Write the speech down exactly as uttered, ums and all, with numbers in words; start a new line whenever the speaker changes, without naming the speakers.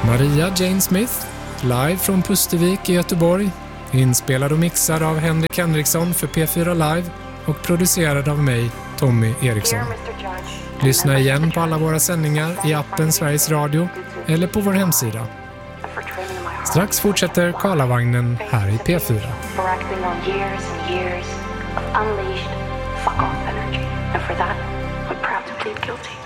Maria Jane Smith, live från Pustervik i Göteborg, inspelad och mixad av Henrik Henriksson för P fyra Live och producerad av mig, Tommy Eriksson. Lyssna igen på alla våra sändningar i appen Sveriges Radio eller på vår hemsida. Strax fortsätter Karlavagnen här i P fyra.
Unleashed fuck off energy, and for that, I'm proud to plead guilty.